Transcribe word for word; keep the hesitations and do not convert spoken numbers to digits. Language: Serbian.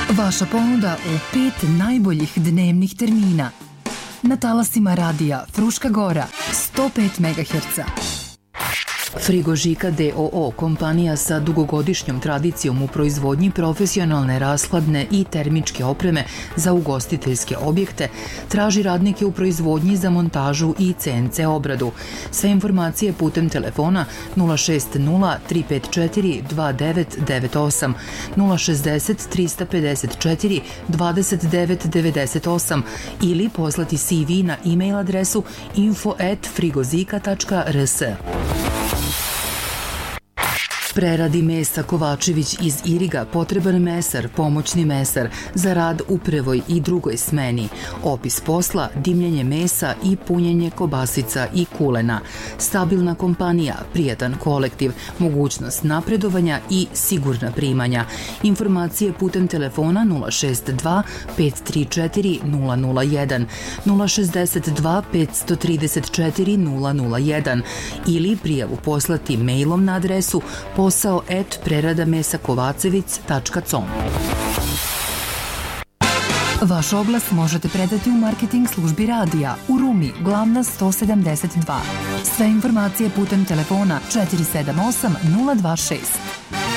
Vaša ponuda u pet najboljih dnevnih termina. Na talasima radija Fruška Gora, sto pet megaherca. Frigožika d o o, kompanija sa dugogodišnjom tradicijom u proizvodnji profesionalne rashladne i termičke opreme za ugostiteljske objekte, traži radnike u proizvodnji za montažu i ce en ce obradu. Sve informacije putem telefona nula šest nula tri pet četiri dva devet devet osam, nula šezdeset trista pedeset četiri dvadeset devet devedeset osam ili poslati ce ve na e-mail adresu info at frigozika tačka r s. Preradi mesa Kovačević iz Iriga potreban mesar, pomoćni mesar za rad u prvoj i drugoj smeni. Opis posla, dimljenje mesa i punjenje kobasica i kulena. Stabilna kompanija, prijatan kolektiv, mogućnost napredovanja i sigurna primanja. Informacije putem telefona nula šest dva pet tri četiri nula nula jedan, nula šezdeset dva pet tri četiri nula nula jedan ili prijavu poslati mailom na adresu posao et prerada mesa kovacevic tačka com. Vaš oglas možete predati u marketing službi radija u Rumi, glavna sto sedamdeset dva. Sve informacije putem telefona četiri sedam osam nula dva šest.